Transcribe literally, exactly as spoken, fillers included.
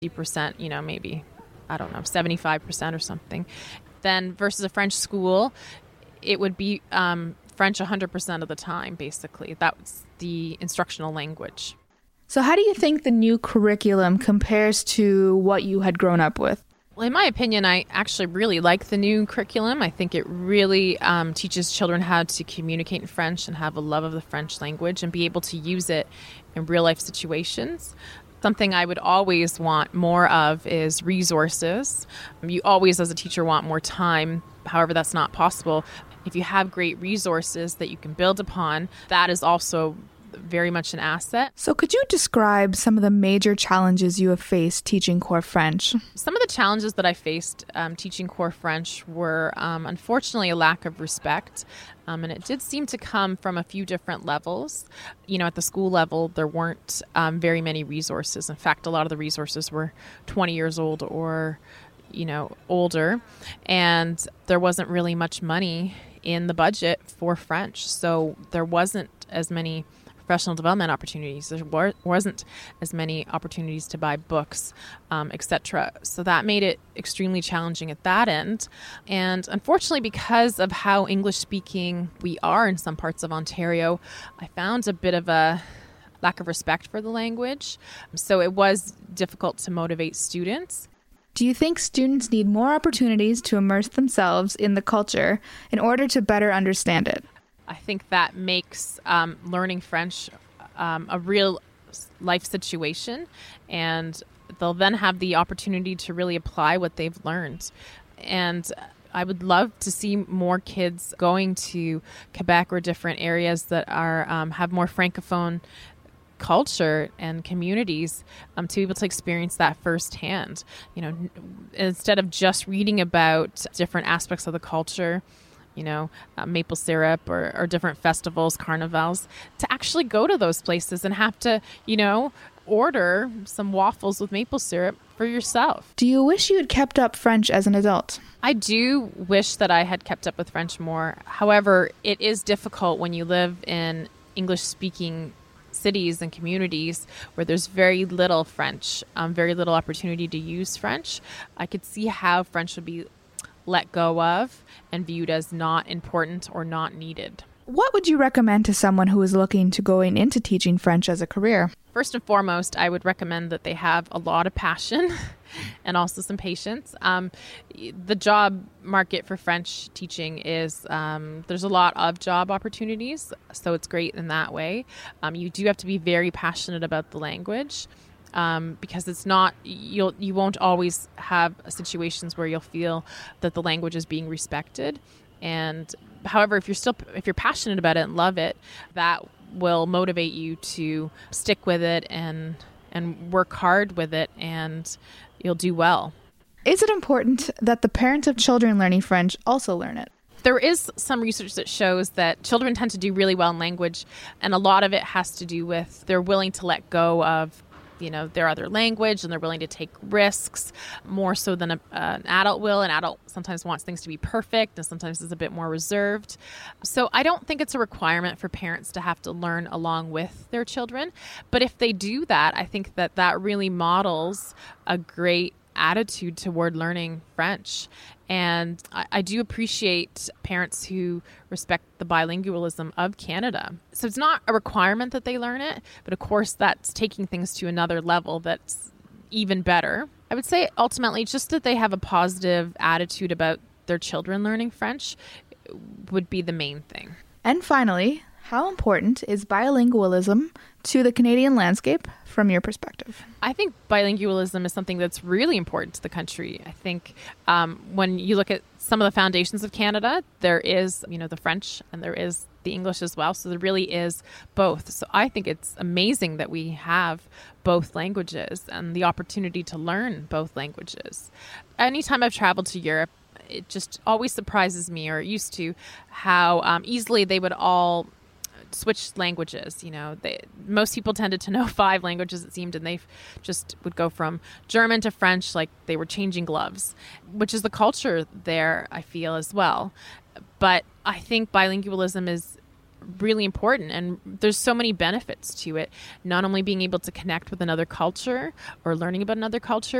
fifty percent, you know, maybe, I don't know, seventy-five percent or something. Then versus a French school, it would be um, French one hundred percent of the time, basically. That's the instructional language. So how do you think the new curriculum compares to what you had grown up with? Well, in my opinion, I actually really like the new curriculum. I think it really um, teaches children how to communicate in French and have a love of the French language and be able to use it in real-life situations. Something I would always want more of is resources. You always, as a teacher, want more time. However, that's not possible. If you have great resources that you can build upon, that is also very much an asset. So could you describe some of the major challenges you have faced teaching core French? Some of the challenges that I faced um, teaching core French were, um, unfortunately, a lack of respect. Um, and it did seem to come from a few different levels. You know, at the school level, there weren't um, very many resources. In fact, a lot of the resources were twenty years old or, you know, older. And there wasn't really much money in the budget for French. So there wasn't as many professional development opportunities. There were, wasn't as many opportunities to buy books, um, et cetera. So that made it extremely challenging at that end. And unfortunately, because of how English-speaking we are in some parts of Ontario, I found a bit of a lack of respect for the language. So it was difficult to motivate students. Do you think students need more opportunities to immerse themselves in the culture in order to better understand it? I think that makes um, learning French um, a real life situation, and they'll then have the opportunity to really apply what they've learned. And I would love to see more kids going to Quebec or different areas that are um, have more francophone culture and communities um, to be able to experience that firsthand. You know, instead of just reading about different aspects of the culture, you know, uh, maple syrup or, or different festivals, carnivals, to actually go to those places and have to, you know, order some waffles with maple syrup for yourself. Do you wish you had kept up French as an adult? I do wish that I had kept up with French more. However, it is difficult when you live in English-speaking cities and communities where there's very little French, um, very little opportunity to use French. I could see how French would be let go of and viewed as not important or not needed. What would you recommend to someone who is looking to going into teaching French as a career? First and foremost, I would recommend that they have a lot of passion and also some patience. Um, the job market for French teaching is, um, there's a lot of job opportunities, so it's great in that way. Um, you do have to be very passionate about the language. Um, because it's not, you'll, you won't always have situations where you'll feel that the language is being respected. And however, if you're still, if you're passionate about it and love it, that will motivate you to stick with it and, and work hard with it, and you'll do well. Is it important that the parents of children learning French also learn it? There is some research that shows that children tend to do really well in language, and a lot of it has to do with they're willing to let go of, you know, their other language, and they're willing to take risks more so than a, uh, an adult will. An adult sometimes wants things to be perfect and sometimes is a bit more reserved. So I don't think it's a requirement for parents to have to learn along with their children. But if they do that, I think that that really models a great attitude toward learning French. And I, I do appreciate parents who respect the bilingualism of Canada. So it's not a requirement that they learn it, but of course that's taking things to another level that's even better. I would say ultimately just that they have a positive attitude about their children learning French would be the main thing. And finally, how important is bilingualism to the Canadian landscape from your perspective? I think bilingualism is something that's really important to the country. I think um, when you look at some of the foundations of Canada, there is, you know, the French and there is the English as well. So there really is both. So I think it's amazing that we have both languages and the opportunity to learn both languages. Anytime I've traveled to Europe, it just always surprises me, or it used to, how um, easily they would all switch languages. You know, they, most people tended to know five languages, it seemed, and they just would go from German to French like they were changing gloves, which is the culture there, I feel, as well. But I think bilingualism is really important, and there's so many benefits to it. Not only being able to connect with another culture or learning about another culture,